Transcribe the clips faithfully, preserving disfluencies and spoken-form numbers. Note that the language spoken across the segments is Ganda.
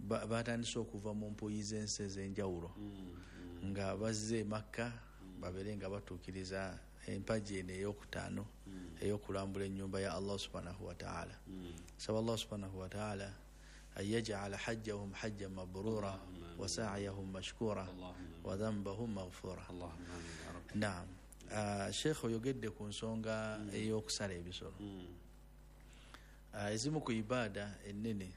batandise okuva mu mpuyi z'ensi ez'enjawulo nga bazze Makka babere nga batuukiriza empaji eno eyokutaano eyokulambula ennyumba ya Allah subhanahu wa ta'ala. Saba Allah subhanahu wa ta'ala an yaj'ala hajjahum hajjan mabrura wa sa'yahum mashkura wa dhanbahum maghfura. Naam. Sheikh oyogedde ku nsonga ey'okusala ebisolo. Ezimu ku ibada ennene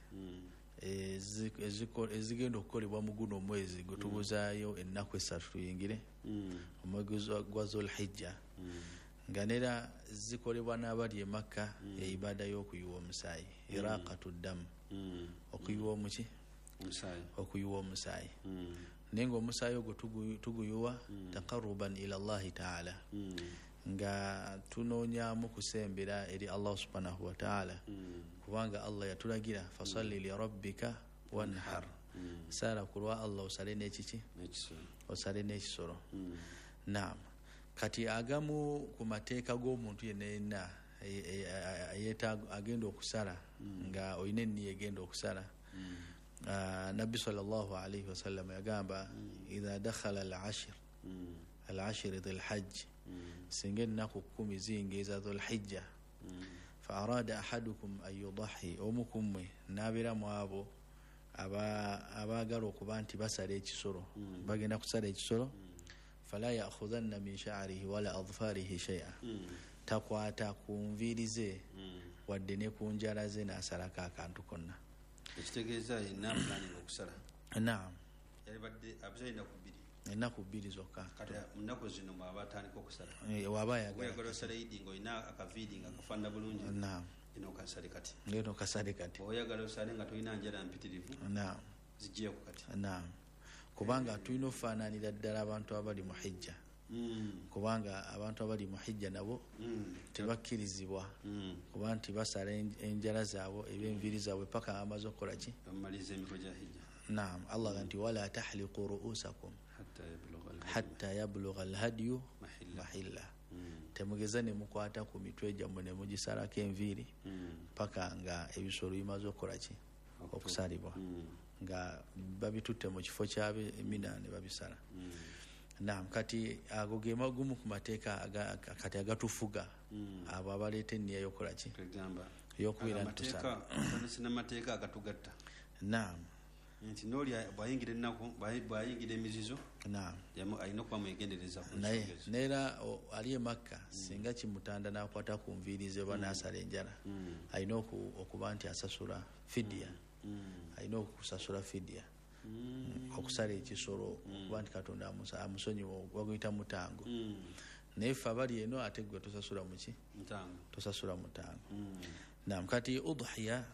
ezigenda okukolebwa mu guno omwezi gutubuzaayo ennaku essatu tuyingire omwezi gwa Zulhijja nga nera zikolebwa n'abali e Makka eibada y'okuyiwa omusaayi iraqatu ddam okuyiwa omuki okuyiwa omusaayi naye nga omusaayi ogwo tuguyiwa taqarruban ila Allahi ta'ala nga tunoonyamu kusembera eri Allah subhanahu wa ta'ala kubanga Allah yatulagira fasalli li rabbika wanhar sala kulwa Allah osale n'ekiki osale n'ekisolo. Naam. Kati agamu ku mateeka g'omuntu yenna yenna agenda okusala nga oyina enniya egenda okusala Nabbi sallallahu alayhi wa sallam yagamba idha dakhala al-ashr al-ashr dhul-hajj singa ennaku kkumi ziyingiza Dhul-Hijja fa arada ahadukum an yudahi omukumwe n'abeera mu abo abaagala okuba nti basala ekisolo bagenda kusala ekisolo fala ya'khudhanna min sha'rihi wala adfarihi shay'a takwata ku nviiri ze wadde ne ku njala ze n'asalako akantu konna. Ekitegeeza yenna amulani okusala. Naam. Yalibadde abazalina ku bbiri ennaku bbiri zokka. Kati munaku zino mwaba atandika okusala waba yagala osala idi ng'olina akaviidi nga kafaanana bulungi. Naam. Ino kasale kati ngeno kasale kati oyagala osale nga tolina njala mpitirivu. Naam. Zijjeeko kati. Naam. Kubanga tulina okufaananira ddala abantu abali mu hijja kubanga abantu abali mu hijja nabo tebakkirizibwa kuba nti basala enjala zaabwe eb'enviiri zaabwe paka amaze okukola ki bamaliza emiko gya hijja. Naam. Allah ganti wala tahliqu ru'usakum hatta yablugha al-hadyu mahilla temugeza ne mukwata ku mitwe gyammwe ne mugisalako enviiri paka nga ebisolo bimaze okukola ki okusalibwa nga babitutte mu kifo kyabe Mina ne babisala. Naam. Kati ago ge magumu ku mateeka kati agatufuga abo abaleeta enniya y'okukola ki y'okubeera ntusala amateeka agatugatta. Naam. Nti n'oli bwayingira ennaku bwayingira emizizo naam alina okuba mwegendereza naye neera ali e Makka singa kimutanda n'akwata ku nviiri ze oba n'asala enjala alina okuba nti asasula fidiya alina okusasula fidiya okusala ekisolo okuba nti Katonda amusonyiwa baguyita mutango naye ffe abali eno ate gwe tosasula muki tosasula mutango. Naam. Kati udhiya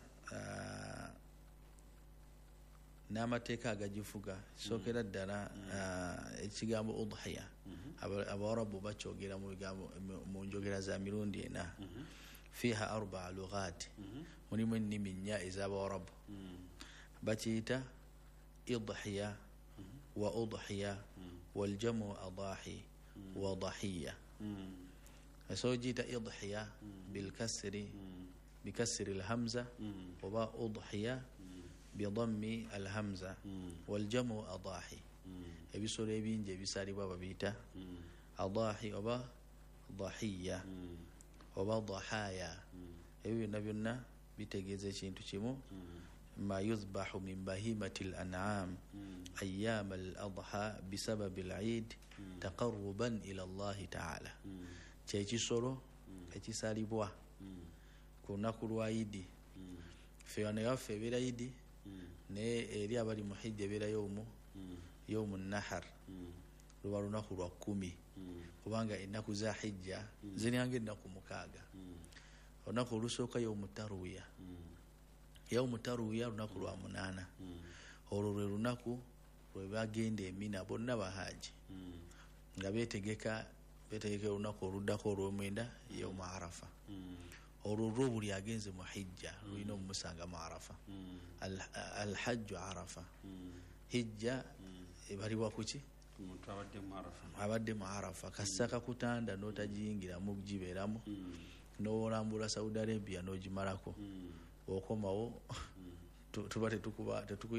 n'amateeka agagifuga sookera ddala ekigambo udhiya Abawarabu bakyogera mu njogera za mirundi ena fiha arbaa lughaati mulimu ennimi nnya ez'Abawarabu bakiyita idhiya wa udhiya waljamu adahi wa dahiya. So giyita idhiya bilkasri bikasri alhamza oba udhiya bidammi alhamza waljamu adahi. Ebisolo ebingi ebisalibwa babiyita adahi oba dahiya oba dahaya. Ebyo byonna byonna bitegeeza ekintu kimu ma yuzbahu min bahimati al-an'am ayyam al-adha bisabab al-eid taqarruban ila Allah ta'ala. Kyekisolo ekisalibwa ku lunaku lwa idi ffe wano yaffe ebeera idi naye eri abali mu hijja ebeera yomu yomu nahar luba lunaku lwa kkumi kubanga ennaku za hijja ziringa ennaku mukaaga. Olunaku olusooka yomu tarwiya yomu tarwiya lunaku lwa munaana olwo lwe lunaku lwe bagenda e Mina bonna bahaaji nga beetegeka beetegeka olunaku oluddako olw'omwenda yomu Arafa. Olwo lwo buli agenze mu hijja lulina omumusanga mu Arafa. Alhajju Arafa. Hijja ebalibwa kuki abadde mu Arafa kasaka kutanda n'otagiyingiramu gibeeramu n'olambula Saudi Arabia n'ogimalako okomawo tuba tetukuba